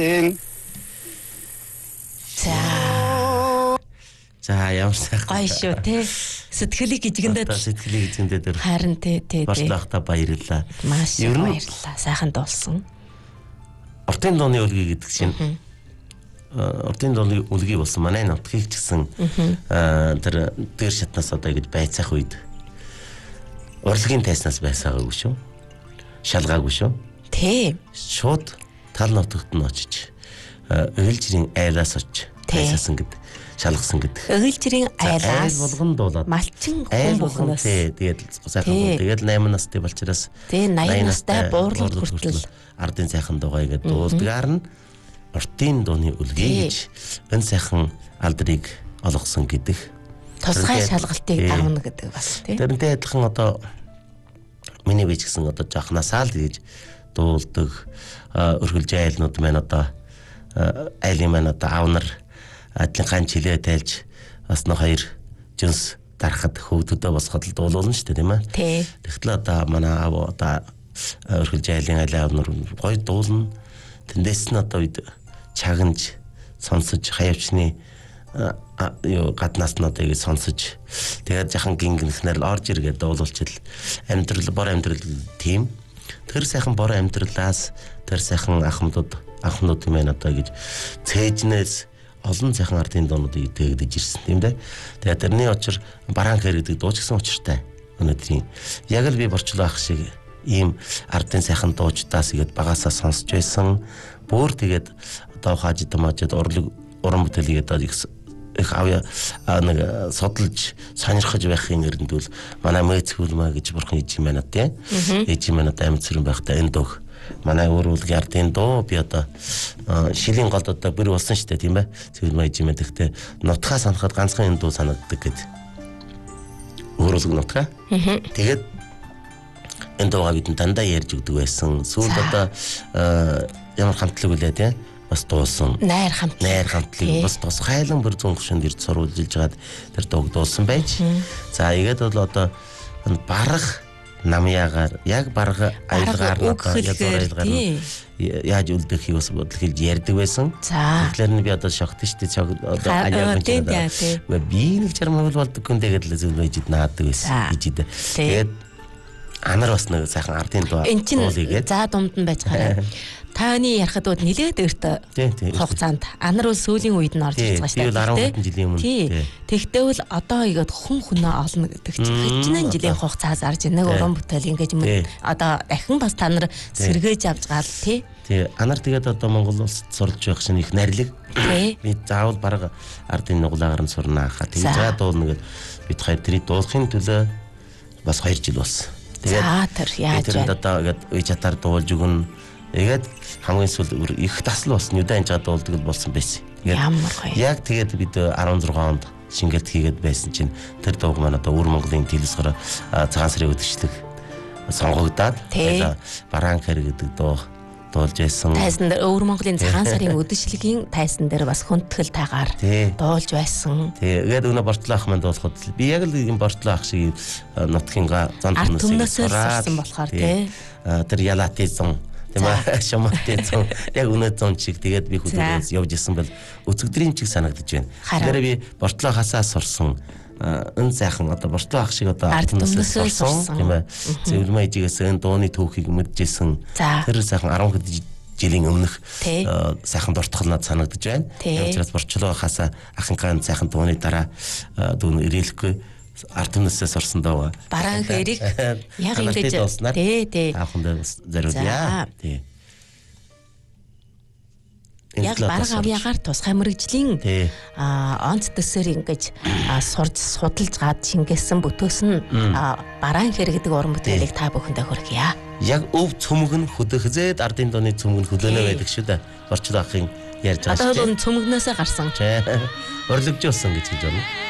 За ямар сайхан гоё шүү те. Сэтгэлийг гизгэндээ сэтгэлийг эзэндээ харин те. Борчлоохтой баярлалаа. Маш баярлалаа. Сайхан дуулсан. Ортын дууны үлгий гэдэг чинь ортын дууны үлгий болсон манай нутгийг ч гэсэн тэр дээр шатнаас одоо ингэж байцаах үед урлагийн тайснаас байсаагүй шүү. Шалгаагүй шүү. Тий. Шууд тал нутагт нь очиж өвөлжрийн айлаас очиж тайсаасан гэдэг. Шалгасан гэдэг. Өвөлжрийн айлаас болгон дуулаад малчин хүн бүхнээс тэгээд сайхан тэгээд 8 настай болчроос 80 настай буурлууд хүртэл ардын сайхан дуугаа гэдэг дуулдгаар нь ортын дууны үлгий гэж энэ сайхан алдрыг олгосон гэдэг. Тусгай шалгалтыг авна гэдэг бас тийм. Тэрнтэй адилхан одоо миний бич гэсэн одоо жахнасаа л гэж дуулдаг өргөлж айлнууд маань одоо айлын маань одоо авнар адилхан чилээ тайлж бас нэг хоёр жинс дарахад хөвгдөдөө босгоод л дуулуулна шүү дээ тийм ээ. Тий. Тэгтэл одоо манай аав одоо өргөлж айлын айлаа авнар гоё дуулна. Тэндээс нь одоо үед чагнаж сонсож хаявчны гаднаас нь одоо ингэ сонсож тэгээд жахан гингэнхнээр л орж иргээд дуулуулчил амьдрал бор амьдрал тийм тэр сайхан бор амьдралаас тэр сайхан ахмадууд мэн одоо гэж цээжнээс олон сайхан ардын дуунуудыг тээгдэж ирсэн тийм дээ. Тэгээд тэрний учир бараан хэр гэдэг дуу ч гэсэн учиртай өнөөдрийн яг л би борчлоо ах шиг ийм ардын сайхан дуучдаас игээд багасаа сонсч байсан бүр тэгээд одоо хааж дамаажад уран бүтээлийг одоо их авья нэг судалж сонирхож байхын эрэндүүл манай мэцгүүлмэ гэж бурхан ижим байна тийм ижим байна амьд сүрэн байхдаа энэ дөх манай өөрүүлгийн ардын дуу би одоо шилийн голд одоо бүр болсон шүү дээ тийм ээ зөвлөмө ижим гэхдээ нутгаа санахад ганцхан энэ дуу санагддаг гэдэг өөрүүлг нутгаа тэгээд энэ дуугаа бид дандаа ярьж өгдөг байсан сүүлд одоо ямар хамтлаг үлээ тийм бас дуулсан найр хамтлаг бас хайлан бүр зүүн гүшинд ирж сурвалжилж жагаад тэр дууг дуулсан байж. За игээд бол одоо барах намяагаар яг барах айлгаар яаж үлдэхийг бас бодлохилж ярьдаг байсан. Тэгэхээр нь би одоо шогт штэ одоо аяагаад би нэг жармаг болдог хүн тэгээд л зөвлөж ижид наадаг байсан. Ижид. Тэгээд анар бас нэг сайхан ардын дуу уулыгээд за дунд нь байж хараа. Таны ярахад бол нилээд өрт хугацаанд анар бол сүүлийн үед нь орж ирж байгаа шүү дээ. Би 12 жилийн өмнө. Тэгтээ бол одоо игээд хүн хүнээ олно гэдэг чинь хэдэн жилийн хугацаас арж нэг уран бүтээл ингэж одоо дахин бас та нар сэргээж авч гал тий. Тий. Анар тэгээд одоо Монгол улсад сурж байх шинэ их найрлаг. Би заавал бараг ардын нуглагаар нь сурнаа хаа. Тэгээд за дуулна гэд бид хоёр тэрийг дуулахын төлөө бас 2 жил болсон. Тэгээд яаж вэ? Одоо игээд үе чатаар дуулж өгнө. Тэгээд хамгийн сүүл их тасал болсон юдаа энэ дуулдаг болсон байсан. Ямар гоё. Яг тэгээд бид 16 онд шингэлт хийгээд байсан чинь тэр дууг маань одоо өвөр Монголын телевизээр цагаан сарын өдөрчлөг сонгогдоод бараан хэр гэдэг дуу дуулж байсан. Тайсан дээр өвөр Монголын цагаан сарын өдөрчлөгийн тайсан дээр бас хүндэтгэлтэйгээр дуулж байсан. Тэгээд өнөө бортлоо ах маань дуулахад би яг л ийм бортлоо ах шиг нутгийн зан түнэсээ сурсан болохоор тэр ялаати зон тийм ээ шамаатай зон яг өнөө зон чиг тэгээд би хөдөлгөөс явж исэн бол өцөгдрийн чиг санагдаж байна. Тэгэхээр би бортлоо хасаа сурсан энэ сайхан одоо бортлоо ах шиг одоо түнэсээ сурсан тийм ээ зөвлөмө ижигээс энэ дууны түүхийг мэдчихсэн тэр сайхан 10 хэд жилийн өмнөх сайхан дуртгал надад санагдаж байна. Учраас борчлоо хасаа ахынхаа сайхан дууны дараа дүүн ирээлэхгүй ард түмнээсээ сурсан доо. Бараан хэрэг яг ингэж тий. Аахан дээр зориулъя. Тий. Яг бараг авьяагаар тусгай мэрэгжлийн онц төсөөр ингэж сурж судалж гад шингээсэн бүтөөс нь бараан хэрэг гэдэг уран бүтээлийг та бүхэндээ хүргье. Яг өв цөмгөн хөдөхзээд ардын дооны цөмгөн хөдөөнө байдаг шүү дээ. Борчлоо ахын ярьж байгаа шүү. Одоо бол цөмгнөөсөө гарсан. Урлагжуулсан гэж байна.